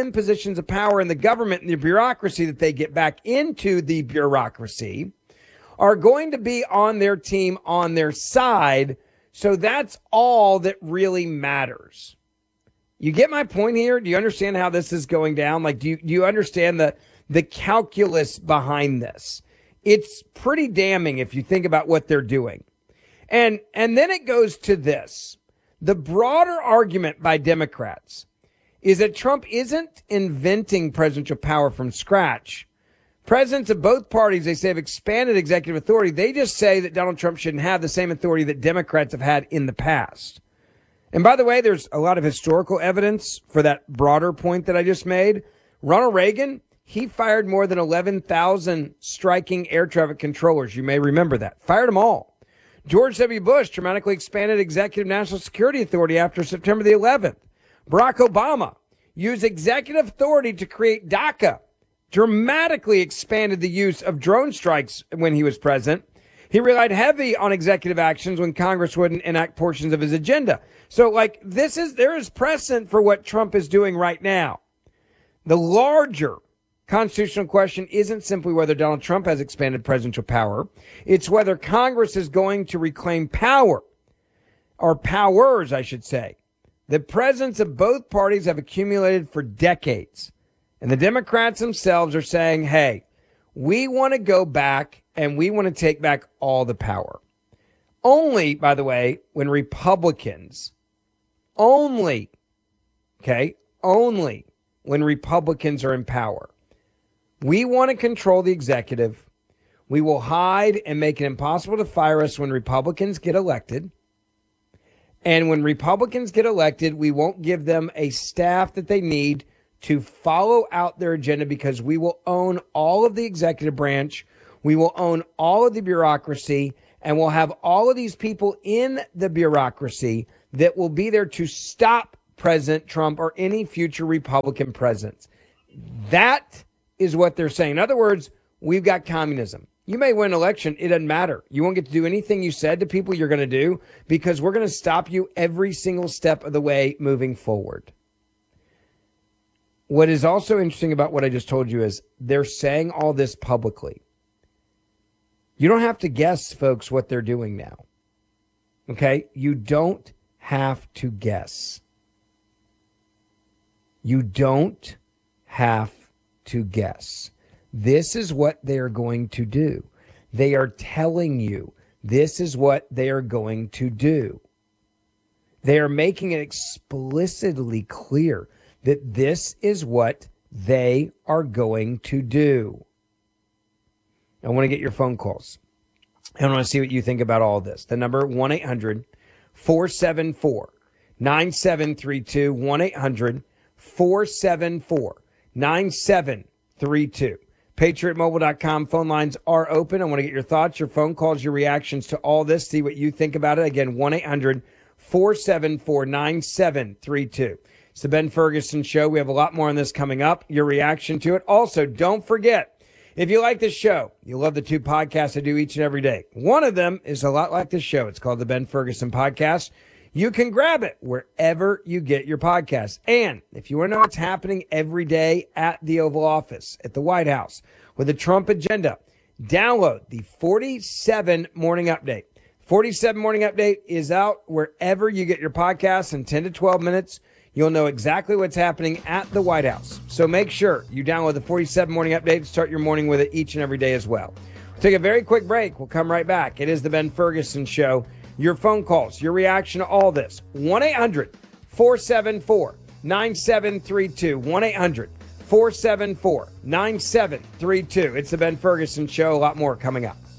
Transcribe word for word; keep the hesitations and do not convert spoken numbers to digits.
in positions of power in the government and the bureaucracy that they get back into the bureaucracy, are going to be on their team, on their side. So that's all that really matters. You get my point here? Do you understand how this is going down? Like, do you, do you understand the, the calculus behind this? It's pretty damning if you think about what they're doing. And, and then it goes to this. The broader argument by Democrats is that Trump isn't inventing presidential power from scratch. Presidents of both parties, they say, have expanded executive authority. They just say that Donald Trump shouldn't have the same authority that Democrats have had in the past. And by the way, there's a lot of historical evidence for that broader point that I just made. Ronald Reagan, he fired more than eleven thousand striking air traffic controllers. You may remember that. Fired them all. George W. Bush dramatically expanded executive national security authority after September the eleventh. Barack Obama used executive authority to create DACA, dramatically expanded the use of drone strikes when he was president. He relied heavy on executive actions when Congress wouldn't enact portions of his agenda. So, like, this is, there is precedent for what Trump is doing right now. The larger constitutional question isn't simply whether Donald Trump has expanded presidential power. It's whether Congress is going to reclaim power, or powers, I should say, that presidents of both parties have accumulated for decades. And the Democrats themselves are saying, hey, we want to go back and we want to take back all the power. Only, by the way, when Republicans, only, okay, only when Republicans are in power. We want to control the executive. We will hide and make it impossible to fire us when Republicans get elected. And when Republicans get elected, we won't give them a staff that they need to follow out their agenda because we will own all of the executive branch. We will own all of the bureaucracy, and we'll have all of these people in the bureaucracy that will be there to stop President Trump or any future Republican presidents. That is what they're saying. In other words, we've got communism. You may win an election. It doesn't matter. You won't get to do anything you said to people you're going to do because we're going to stop you every single step of the way moving forward. What is also interesting about what I just told you is they're saying all this publicly. You don't have to guess, folks, what they're doing now. Okay? You don't have to guess. You don't have to guess. This is what they are going to do. They are telling you this is what they are going to do. They are making it explicitly clear that this is what they are going to do. I want to get your phone calls. I want to see what you think about all this. The number one eight hundred four seven four nine seven three two, one eight hundred four seven four nine seven three two. patriot mobile dot com phone lines are open. I want to get your thoughts, your phone calls, your reactions to all this. See what you think about it. Again, one eight hundred four seven four nine seven three two. It's the Ben Ferguson Show. We have a lot more on this coming up. Your reaction to it. Also, don't forget, if you like this show, you love the two podcasts I do each and every day. One of them is a lot like this show. It's called the Ben Ferguson Podcast. You can grab it wherever you get your podcasts. And if you want to know what's happening every day at the Oval Office, at the White House, with the Trump agenda, download the forty-seven Morning Update. forty-seven Morning Update is out wherever you get your podcasts in ten to twelve minutes. You'll know exactly what's happening at the White House. So make sure you download the forty-seven Morning Update and start your morning with it each and every day as well. We'll take a very quick break. We'll come right back. It is the Ben Ferguson Show. Your phone calls, your reaction to all this. one eight hundred four seven four nine seven three two. one eight hundred four seven four nine seven three two. It's the Ben Ferguson Show. A lot more coming up.